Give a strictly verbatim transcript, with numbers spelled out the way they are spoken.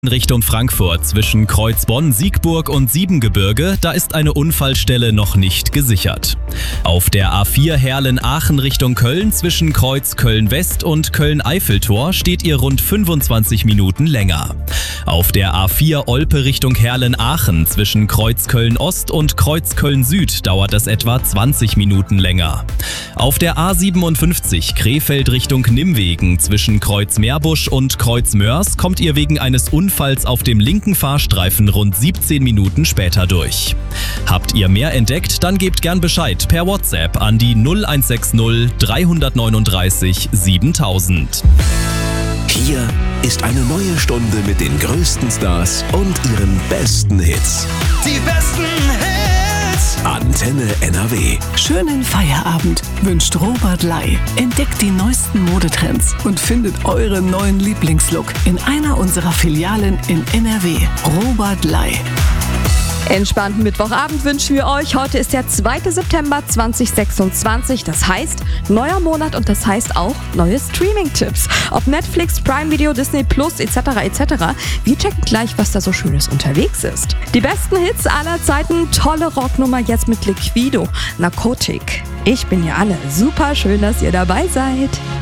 Richtung Frankfurt zwischen Kreuzbonn, Siegburg und Siebengebirge, da ist eine Unfallstelle noch nicht gesichert. Auf der A vier Herrlen-Aachen Richtung Köln zwischen Kreuz Köln-West und Köln-Eiffeltor steht ihr rund fünfundzwanzig Minuten länger. Auf der A vier Olpe Richtung Herrlen-Aachen zwischen Kreuz Köln-Ost und Kreuz Köln-Süd dauert es etwa zwanzig Minuten länger. Auf der A siebenundfünfzig Krefeld Richtung Nimwegen zwischen Kreuz Meerbusch und Kreuz Mörs kommt ihr wegen eines Unfalls Unfalls auf dem linken Fahrstreifen rund siebzehn Minuten später durch. Habt ihr mehr entdeckt, dann gebt gern Bescheid per WhatsApp an die null eins sechs null drei neun drei siebentausend. Hier ist eine neue Stunde mit den größten Stars und ihren besten Hits. Die besten Hits! Antenne N R W. Schönen Feierabend wünscht Robert Lai. Entdeckt die neuesten Modetrends und findet euren neuen Lieblingslook in einer unserer Filialen in N R W. Robert Lai. Entspannten Mittwochabend wünschen wir euch. Heute ist der zweite September zweitausendsechsundzwanzig. Das heißt, neuer Monat und das heißt auch neue Streaming-Tipps. Ob Netflix, Prime Video, Disney Plus et cetera et cetera. Wir checken gleich, was da so Schönes unterwegs ist. Die besten Hits aller Zeiten. Tolle Rocknummer jetzt mit Liquido. Narcotic. Ich bin ja alle. Super schön, dass ihr dabei seid.